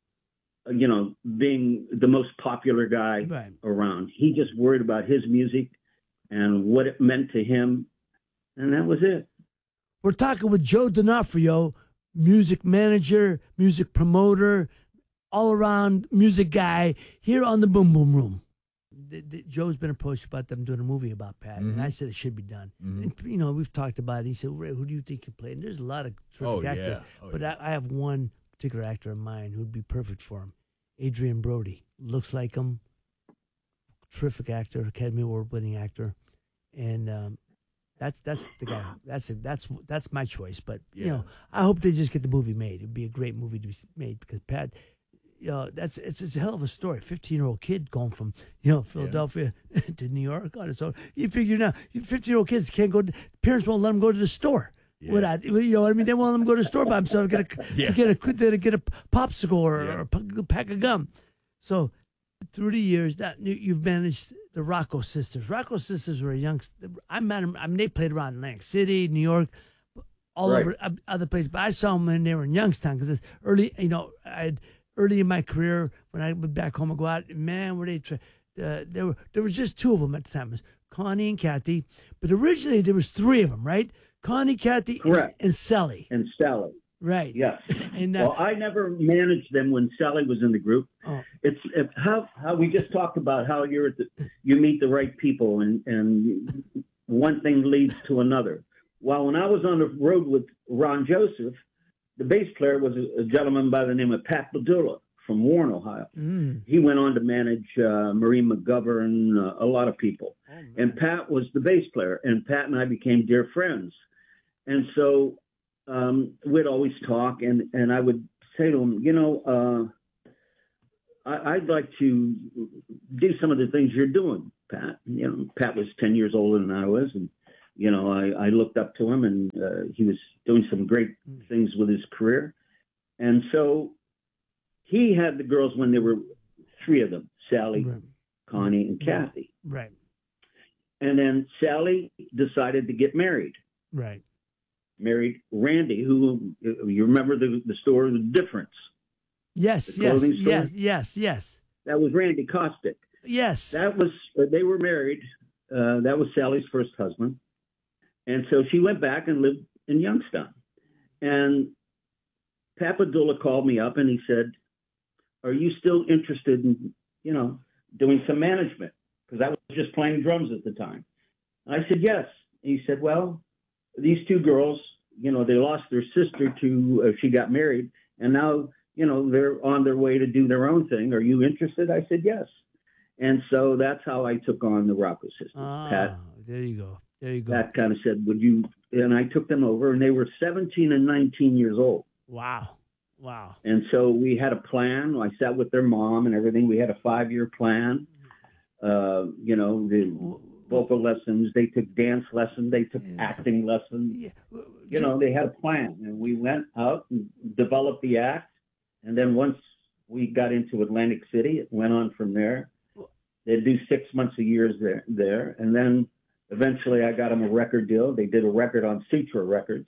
being the most popular guy around. He just worried about his music and what it meant to him. And that was it. We're talking with Joe D'Onofrio, music manager, music promoter, all around music guy here on the Boom Boom Room. Joe's been approached about them doing a movie about Pat, and I said it should be done. And, we've talked about it. He said, Ray, who do you think can play? And there's a lot of terrific actors. But I have one particular actor in mind who'd be perfect for him. Adrian Brody. Looks like him. Terrific actor, Academy Award-winning actor. And that's the guy. That's my choice. But, I hope they just get the movie made. It'd be a great movie to be made because Pat... it's a hell of a story. 15-year-old kid going from, Philadelphia to New York on his own. You figure now, 15-year-old kids can't go. Parents won't let them go to the store. Without, They won't let him go to the store by himself to get a popsicle or a pack of gum. So through the years, you've managed the Rocco Sisters. Rocco Sisters were a young. I met them. They played around Atlantic City, New York, all over other places. But I saw them when they were in Youngstown because it's early. Early in my career, when I went back home and go out, man, were they? There was just 2 of them at the time. It was Connie and Kathy, but originally there was 3 of them, right? Connie, Kathy, and Sally. And Sally. Right. Yes. And well, I never managed them when Sally was in the group. Oh. It's how we just talked about how you meet the right people and one thing leads to another. Well, when I was on the road with Ron Joseph, the bass player was a gentleman by the name of Pat Badula from Warren, Ohio. He went on to manage Marie McGovern, a lot of people. And Pat was the bass player, and Pat and I became dear friends. And so we'd always talk, and I would say to him, I'd like to do some of the things you're doing, Pat. Pat was 10 years older than I was, and I looked up to him, and he was doing some great things with his career. And so he had the girls when there were three of them, Sally, right. Connie, and Kathy. Right. And then Sally decided to get married. Right. Married Randy, who, you remember the store, The Difference? Yes. That was Randy Kostick. Yes. They were married. That was Sally's first husband. And so she went back and lived in Youngstown. And Papadula called me up and he said, "Are you still interested in, doing some management?" Because I was just playing drums at the time. And I said, "Yes." And he said, "Well, these two girls, they lost their sister she got married, and now, they're on their way to do their own thing. Are you interested?" I said, "Yes." And so that's how I took on the Rocco Sisters. Pat, there you go. Pat kind of said, "Would you?" And I took them over, and they were 17 and 19 years old. Wow. And so we had a plan. I sat with their mom and everything. We had a 5-year plan. The vocal lessons, they took dance lessons, they took acting lessons. Yeah. They had a plan. And we went out and developed the act. And then once we got into Atlantic City, it went on from there. They'd do 6 months a year there. And then eventually I got them a record deal. They did a record on Sutra Records.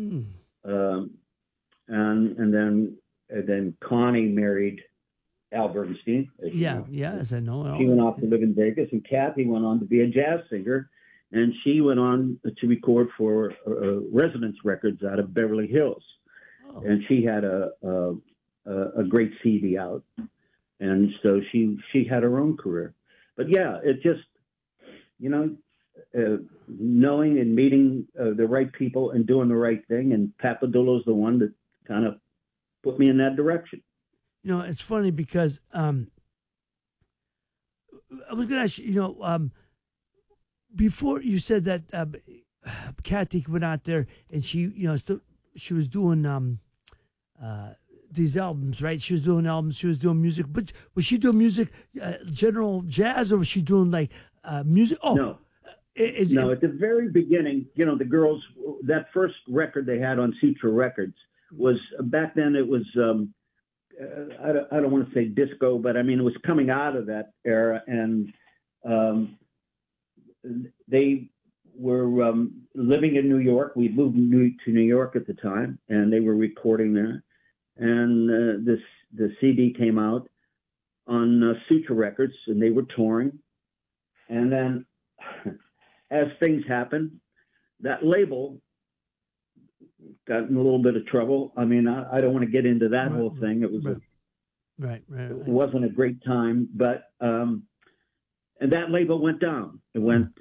And then Connie married Al Bernstein. Yes, I know. She went off to live in Vegas, and Kathy went on to be a jazz singer, and she went on to record for Resonance Records out of Beverly Hills. And she had a great CD out, and so she had her own career. But yeah, it just knowing and meeting the right people and doing the right thing, and Papadula's the one that kind of put me in that direction. It's funny because I was going to ask you, before you said that Kathy went out there and she was doing these albums, right? She was doing albums, she was doing music, but was she doing music, general jazz, or was she doing like music? Oh, no. No, at the very beginning, the girls, that first record they had on Sutra Records was, back then it was, I don't want to say disco, but I mean, it was coming out of that era, and they were living in New York. We moved to New York at the time, and they were recording there. And the CD came out on Sutra Records, and they were touring. And then, as things happen, that label got in a little bit of trouble. I mean, I don't want to get into that whole thing. It was it wasn't a great time, but and that label went down. It went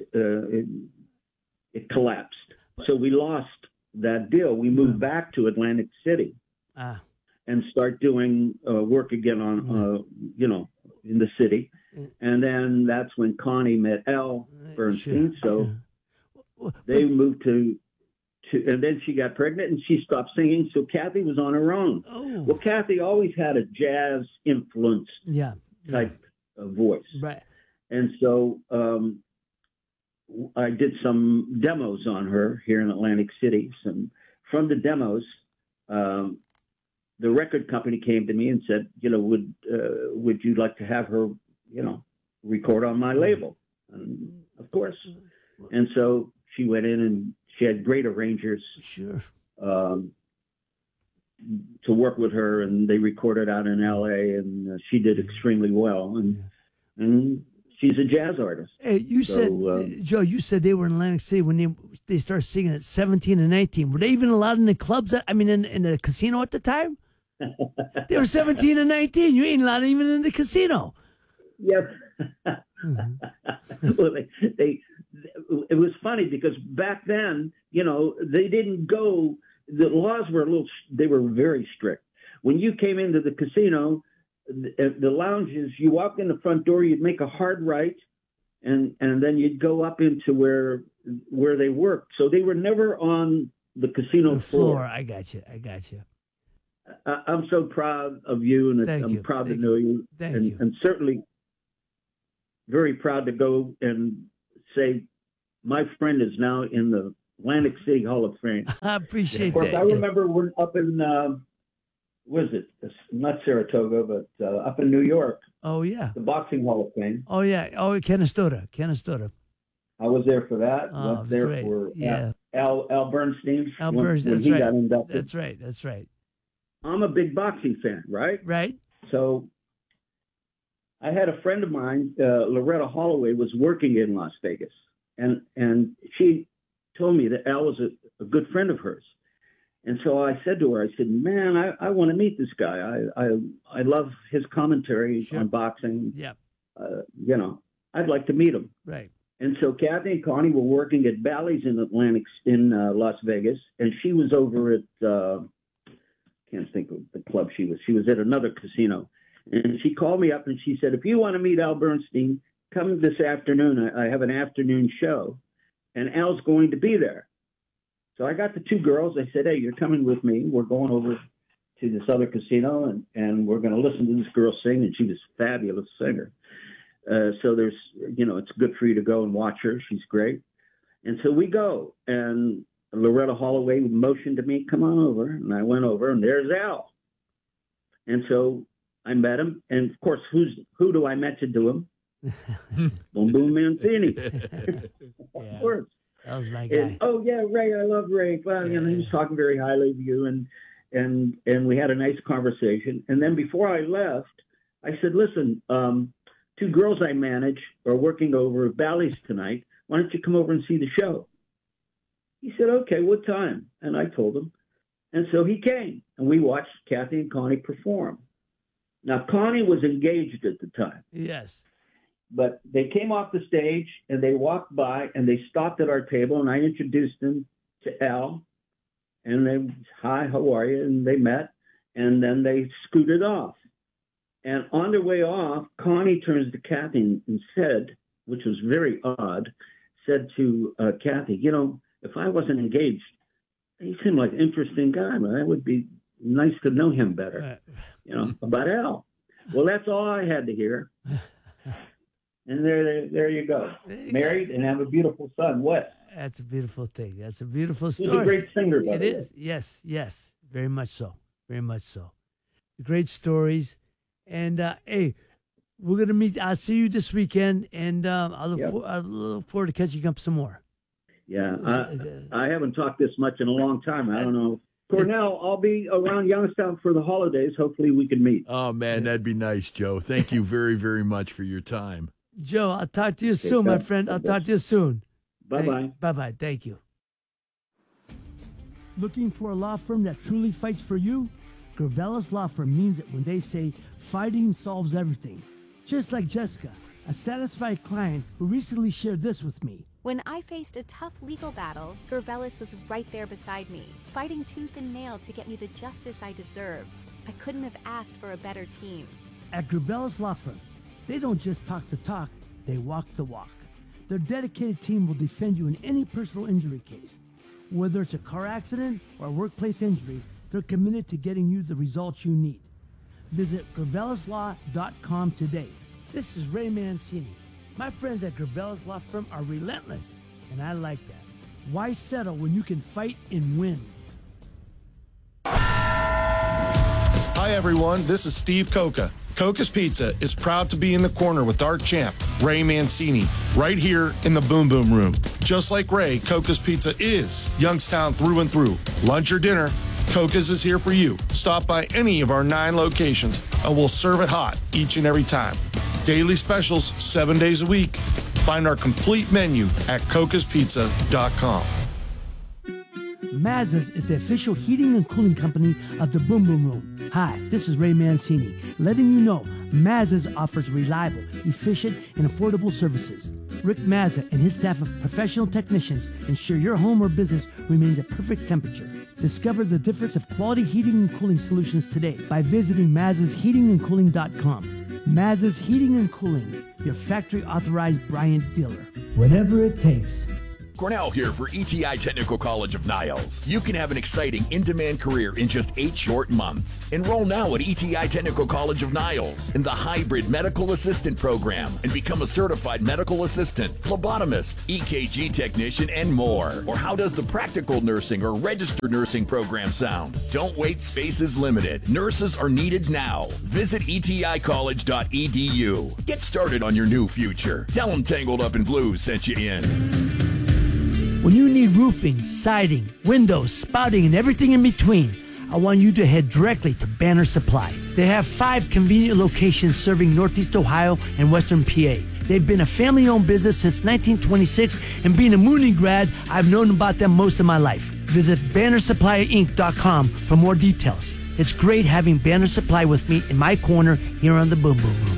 it collapsed. So we lost that deal. We moved back to Atlantic City and start doing work again on in the city. And then that's when Connie met Al Bernstein. So they moved to, and then she got pregnant and she stopped singing. So Kathy was on her own. Well, Kathy always had a jazz influence type of voice. Right. And so I did some demos on her here in Atlantic City. From the demos, the record company came to me and said, would you like to have her, record on my label? And of course. And so she went in and she had great arrangers to work with her, and they recorded out in LA, and she did extremely well. And she's a jazz artist. Hey, you said, Joe, you said they were in Atlantic City when they started singing at 17 and 19. Were they even allowed in the clubs? In the casino at the time? They were 17 and 19. You ain't allowed even in the casino. Yes. Well, it was funny because back then, they didn't go. The laws were they were very strict. When you came into the casino, the lounges, you walk in the front door, you'd make a hard right, and then you'd go up into where they worked. So they were never on the casino floor. I got you. I'm so proud of you, and I'm proud to know you. And certainly very proud to go and say my friend is now in the Atlantic City Hall of Fame. I appreciate of course, that. I remember we're up in, was it? Not Saratoga, but up in New York. Oh, yeah. The Boxing Hall of Fame. Oh, yeah. Oh, Canastota. I was there for that. Oh, Went there great. for Yeah. Al Bernstein. Al when Bernstein, he that's got right. inducted. That's right. I'm a big boxing fan, right? Right. So I had a friend of mine, Loretta Holloway, was working in Las Vegas, and she told me that Al was a good friend of hers. And so I said to her, I said, man, I want to meet this guy. I love his commentary on boxing. Yeah. You know, I'd like to meet him. Right. And so Kathy and Connie were working at Bally's in Las Vegas, and she was over at can't think of the club she was. She was at another casino, and she called me up and she said, "If you want to meet Al Bernstein, come this afternoon. I have an afternoon show, and Al's going to be there." So I got the two girls. I said, "Hey, you're coming with me. We're going over to this other casino, and we're going to listen to this girl sing." And she was a fabulous singer. So there's, you know, it's good for you to go and watch her. She's great. And so we go, and Loretta Holloway motioned to me, "Come on over." And I went over, and there's Al. And so I met him. And of course, who do I mention to him? Boom Boom Mancini. Of course. That was my guy. And, oh yeah, Ray, I love Ray. Well, you know, he was talking very highly of you, and we had a nice conversation. And then before I left, I said, "Listen, two girls I manage are working over at Bally's tonight. Why don't you come over and see the show?" He said, "Okay, what time?" And I told him. And so he came, and we watched Kathy and Connie perform. Now, Connie was engaged at the time. Yes. But they came off the stage, and they walked by, and they stopped at our table, and I introduced them to Al. And they, "Hi, how are you?" And they met, and then they scooted off. And on their way off, Connie turns to Kathy and said, which was very odd, said to Kathy, "You know, if I wasn't engaged, he seemed like an interesting guy, but it would be nice to know him better, you know, about Al." Well, that's all I had to hear. And there you go. Married and have a beautiful son. What? That's a beautiful thing. That's a beautiful story. He's a great singer, by It the way. is. Yes. Very much so. Great stories. And, hey, we're going to meet. I'll see you this weekend, and I look forward to catching up some more. Yeah, I haven't talked this much in a long time. I don't know. Cornell, I'll be around Youngstown for the holidays. Hopefully we can meet. Oh, man, that'd be nice, Joe. Thank you very, very much for your time. Joe, I'll talk to you soon, my friend. I'll talk to you soon. Bye-bye. Bye-bye. Thank you. Looking for a law firm that truly fights for you? Gravelis Law Firm means it when they say fighting solves everything. Just like Jessica, a satisfied client who recently shared this with me. When I faced a tough legal battle, Gravelis was right there beside me, fighting tooth and nail to get me the justice I deserved. I couldn't have asked for a better team. At Gravelis Law Firm, they don't just talk the talk, they walk the walk. Their dedicated team will defend you in any personal injury case. Whether it's a car accident or a workplace injury, they're committed to getting you the results you need. Visit Gravelislaw.com today. This is Ray Mancini. My friends at Gravelis Law Firm are relentless, and I like that. Why settle when you can fight and win? Hi, everyone. This is Steve Coca. Coca's Pizza is proud to be in the corner with our champ, Ray Mancini, right here in the Boom Boom Room. Just like Ray, Coca's Pizza is Youngstown through and through. Lunch or dinner, Coca's is here for you. Stop by any of our 9 locations, and we'll serve it hot each and every time. Daily specials 7 days a week. Find our complete menu at cocaspizza.com. Mazda's is the official heating and cooling company of the Boom Boom Room. Hi, this is Ray Mancini, letting you know Mazda's offers reliable, efficient, and affordable services. Rick Mazda and his staff of professional technicians ensure your home or business remains at perfect temperature. Discover the difference of quality heating and cooling solutions today by visiting MazdasHeatingandCooling.com. Mazda's Heating and Cooling, your factory authorized Bryant dealer. Whatever it takes. Cornell here for ETI Technical College of Niles. You can have an exciting, in-demand career in just 8 short months. Enroll now at ETI Technical College of Niles in the hybrid medical assistant program and become a certified medical assistant, phlebotomist, EKG technician, and more. Or how does the practical nursing or registered nursing program sound? Don't wait, space is limited. Nurses are needed now. Visit eticollege.edu. Get started on your new future. Tell them Tangled Up in Blues sent you in. When you need roofing, siding, windows, spouting, and everything in between, I want you to head directly to Banner Supply. They have 5 convenient locations serving Northeast Ohio and Western PA. They've been a family-owned business since 1926, and being a Mooney grad, I've known about them most of my life. Visit BannerSupplyInc.com for more details. It's great having Banner Supply with me in my corner here on the Boom Boom Room.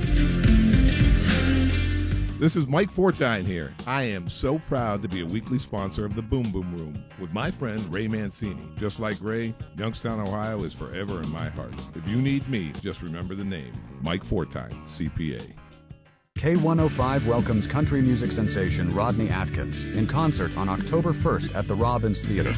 This is Mike Fortine here. I am so proud to be a weekly sponsor of the Boom Boom Room with my friend Ray Mancini. Just like Ray, Youngstown, Ohio is forever in my heart. If you need me, just remember the name, Mike Fortine, CPA. K105 welcomes country music sensation Rodney Atkins in concert on October 1st at the Robbins Theater.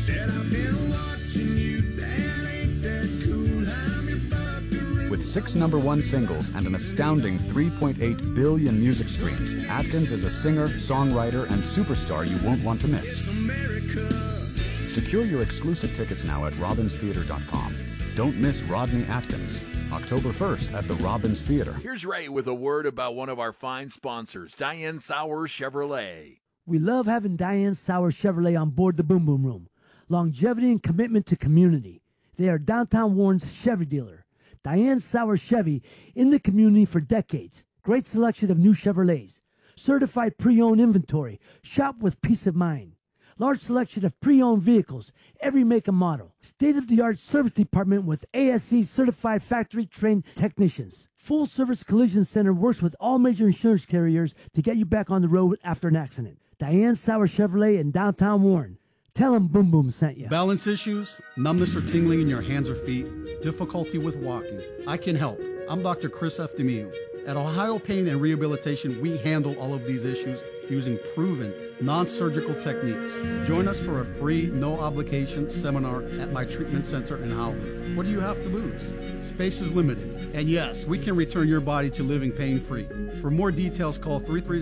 With 6 #1 singles and an astounding 3.8 billion music streams, Atkins is a singer, songwriter, and superstar you won't want to miss. Secure your exclusive tickets now at robbinstheater.com. Don't miss Rodney Atkins, October 1st at the Robbins Theater. Here's Ray with a word about one of our fine sponsors, Diane Sauer Chevrolet. We love having Diane Sauer Chevrolet on board the Boom Boom Room. Longevity and commitment to community. They are downtown Warren's Chevy dealer. Diane Sauer Chevy in the community for decades. Great selection of new Chevrolets. Certified pre-owned inventory. Shop with peace of mind. Large selection of pre-owned vehicles, every make and model. State-of-the-art service department with ASC certified factory-trained technicians. Full-service collision center works with all major insurance carriers to get you back on the road after an accident. Diane Sauer Chevrolet in downtown Warren. Tell them Boom Boom sent you. Balance issues, numbness or tingling in your hands or feet, difficulty with walking. I can help. I'm Dr. Chris Eftimiou. At Ohio Pain and Rehabilitation, we handle all of these issues using proven, non-surgical techniques. Join us for a free, no-obligation seminar at my treatment center in Howland. What do you have to lose? Space is limited. And yes, we can return your body to living pain-free. For more details, call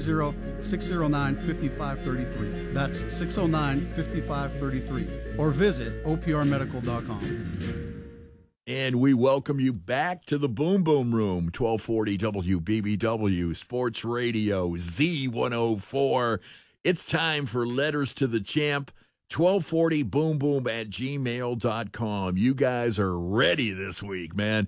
330-609-5533. That's 609-5533. Or visit oprmedical.com. And we welcome you back to the Boom Boom Room, 1240 WBBW, Sports Radio, Z104. It's time for Letters to the Champ, 1240boomboom@gmail.com. You guys are ready this week, man.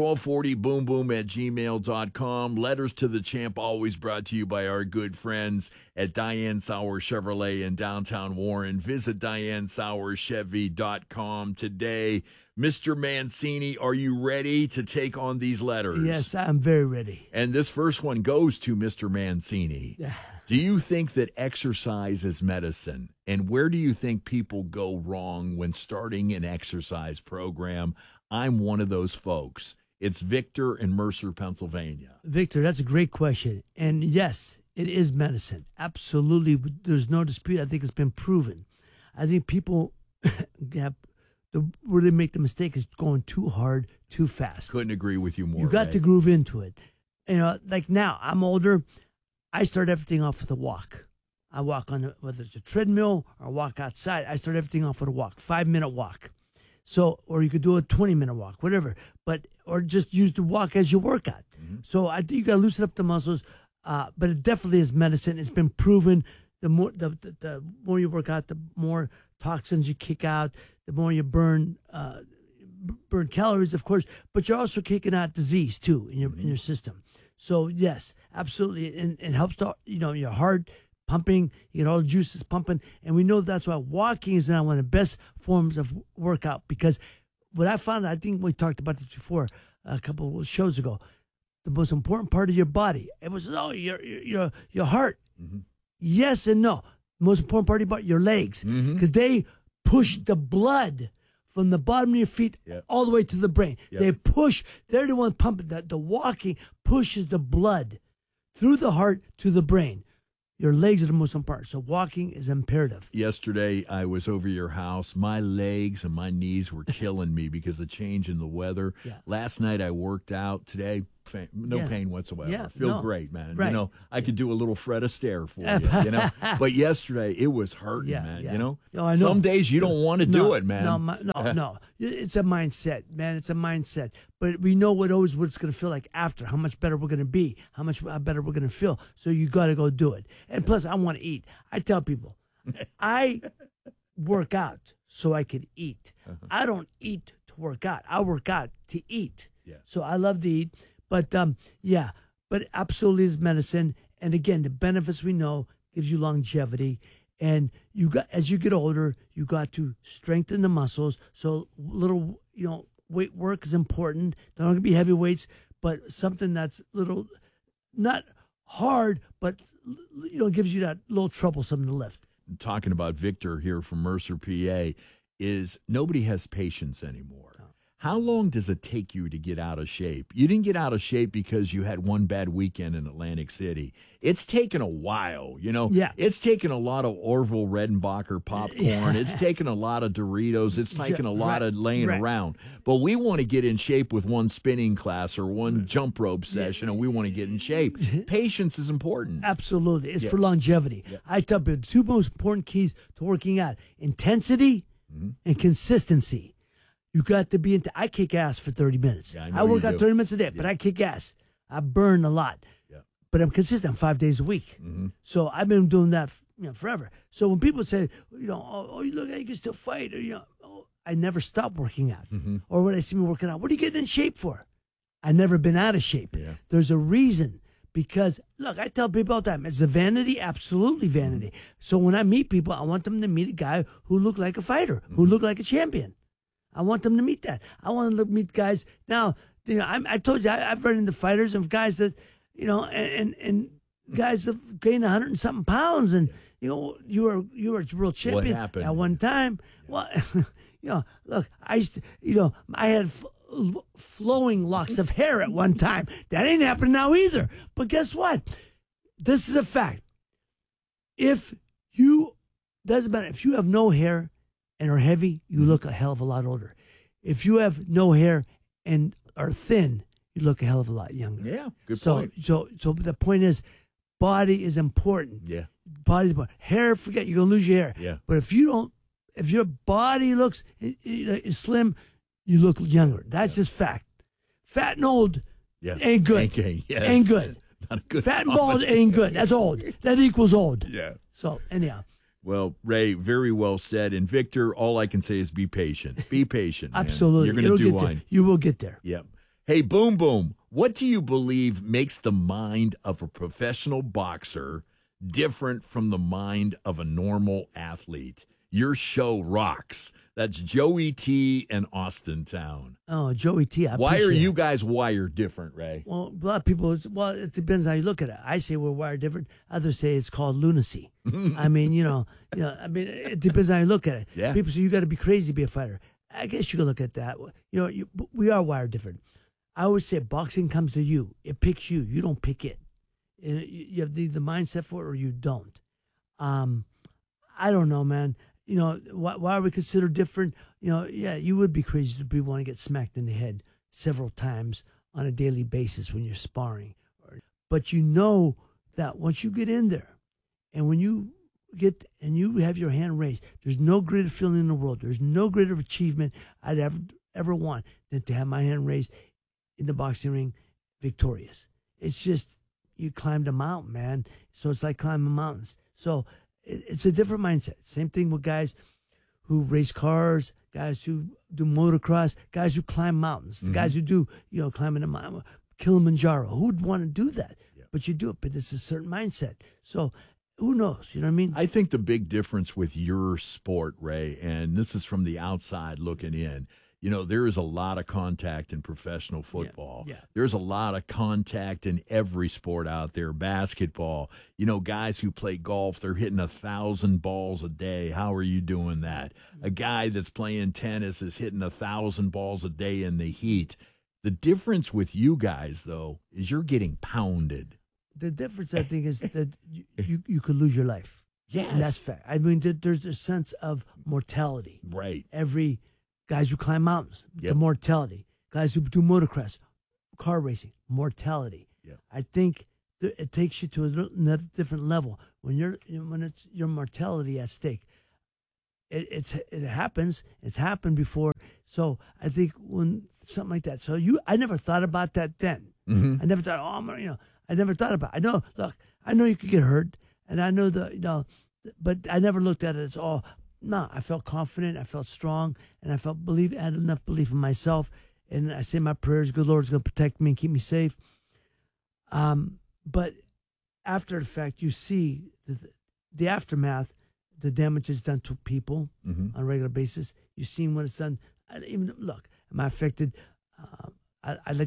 1240boomboom@gmail.com. Letters to the Champ, always brought to you by our good friends at Diane Sauer Chevrolet in downtown Warren. Visit DianeSauerChevy.com today. Mr. Mancini, are you ready to take on these letters? Yes, I'm very ready. And this first one goes to Mr. Mancini. Do you think that exercise is medicine? And where do you think people go wrong when starting an exercise program? I'm one of those folks. It's Victor in Mercer, Pennsylvania. Victor, that's a great question. And yes, it is medicine. Absolutely. There's no dispute. I think it's been proven. I think people have where they make the mistake is going too hard, too fast. Couldn't agree with you more. You got to groove into it. You know, like now, I'm older. I start everything off with a walk. I walk on, whether it's a treadmill or walk outside, I start everything off with a walk, 5-minute walk. So, or you could do a 20-minute walk, whatever. But, or just use the walk as your workout. Mm-hmm. So I think you got to loosen up the muscles. But it definitely is medicine. It's been proven. The more you work out, the more toxins you kick out, the more you burn calories, of course, but you're also kicking out disease too in your system. So yes, absolutely, and it helps to, your heart pumping, you get all the juices pumping, and we know that's why walking is now one of the best forms of workout. Because what I found, I think we talked about this before a couple of shows ago, the most important part of your body, it was your heart. Mm-hmm. Yes and no. The most important part about your legs, because they push the blood from the bottom of your feet all the way to the brain. Yep. They're the one pumping. The walking pushes the blood through the heart to the brain. Your legs are the most important. So walking is imperative. Yesterday, I was over your house. My legs and my knees were killing me because of the change in the weather. Yeah. Last night, I worked out. Today, no pain whatsoever. Yeah, Feel great, man. Right. You know, I could do a little Fred Astaire for you, you know. But yesterday, it was hurting, man, you know. No, I know. Some days you don't want to do it, man. No. It's a mindset, man. It's a mindset. But we know what it's going to feel like after, how much better we're going to be, how much better we're going to feel. So you got to go do it. And plus, I want to eat. I tell people, I work out so I can eat. I don't eat to work out. I work out to eat. Yeah. So I love to eat. But, but absolutely is medicine. And again, the benefits we know gives you longevity. And as you get older, you got to strengthen the muscles. So little, weight work is important. Don't have to be heavy weights, but something that's little, not hard, but gives you that little troublesome to lift. Talking about Victor here from Mercer, PA, is nobody has patience anymore. How long does it take you to get out of shape? You didn't get out of shape because you had one bad weekend in Atlantic City. It's taken a while, Yeah. It's taken a lot of Orville Redenbacher popcorn. It's taken a lot of Doritos. It's taken a lot of laying around. But we want to get in shape with one spinning class or one jump rope session, and we want to get in shape. Patience is important. Absolutely. It's for longevity. Yeah. I tell you, the two most important keys to working out, intensity and consistency. You got to be I kick ass for 30 minutes. Yeah, I work out 30 minutes a day, but I kick ass. I burn a lot. Yeah. But I'm consistent 5 days a week. So I've been doing that forever. So when people say, you look like you can still fight, or, I never stop working out. Or when I see me working out, what are you getting in shape for? I've never been out of shape. Yeah. There's a reason. Because, look, I tell people all the time, it's a vanity, absolutely vanity. So when I meet people, I want them to meet a guy who looked like a fighter, who looked like a champion. I want them to meet that. I want them to meet guys. Now, I told you, I've run into fighters of guys that, and guys that gained 100 and something pounds, and you were a real champion at one time. Well, look, I used to, I had flowing locks of hair at one time. That ain't happening now either. But guess what? This is a fact. Doesn't matter if you have no hair and are heavy, you look a hell of a lot older. If you have no hair and are thin, you look a hell of a lot younger. Yeah, good point. So the point is, body is important. Yeah. Body's important. Hair, forget, you're going to lose your hair. Yeah. But if your body looks slim, you look younger. That's just fact. Fat and old ain't good. Ain't good. Not a good Fat and bald ain't good. That's old. That equals old. Yeah. So, anyhow. Well, Ray, very well said. And Victor, all I can say is be patient. Be patient, man. Absolutely. You're going to do fine. You will get there. Yep. Hey, Boom Boom, what do you believe makes the mind of a professional boxer different from the mind of a normal athlete? Your show rocks. That's Joey T and Austintown. Oh, Joey T. Why are you guys wired different, Ray? Well, a lot of people, it depends how you look at it. I say we're wired different. Others say it's called lunacy. I mean, it depends how you look at it. Yeah. People say you got to be crazy to be a fighter. I guess you could look at that. We are wired different. I always say boxing comes to you. It picks you. You don't pick it. And you have the mindset for it or you don't. I don't know, man. Why are we considered different? You would be crazy to want to get smacked in the head several times on a daily basis when you're sparring. But you know that once you get in there and when you you have your hand raised, there's no greater feeling in the world. There's no greater achievement I'd ever want than to have my hand raised in the boxing ring victorious. It's just, you climbed a mountain, man. So it's like climbing mountains. So it's a different mindset. Same thing with guys who race cars, guys who do motocross, guys who climb mountains, the guys who do, climbing a mountain, Kilimanjaro. Who would want to do that? Yeah. But you do it, but it's a certain mindset. So who knows? You know what I mean? I think the big difference with your sport, Ray, and this is from the outside looking in, there is a lot of contact in professional football. Yeah. There's a lot of contact in every sport out there. Basketball, guys who play golf, they're hitting 1,000 balls a day. How are you doing that? A guy that's playing tennis is hitting 1,000 balls a day in the heat. The difference with you guys, though, is you're getting pounded. The difference, I think, is that you could lose your life. Yes. And that's fact. I mean, there's a sense of mortality. Right. Every guys who climb mountains, the Yep. mortality. Guys who do motocross, car racing, mortality. Yeah. I think it takes you to another different level when it's your mortality at stake. It happens. It's happened before. So I think when something like that. So I never thought about that then. Mm-hmm. I never thought. I never thought about it. I know you could get hurt, and I know but I never looked at it as No, I felt confident. I felt strong, and I had enough belief in myself. And I say my prayers. Good Lord's going to protect me and keep me safe. But after the fact, you see the aftermath. The damage is done to people on a regular basis. You've seen when it's done. Am I affected? I'd like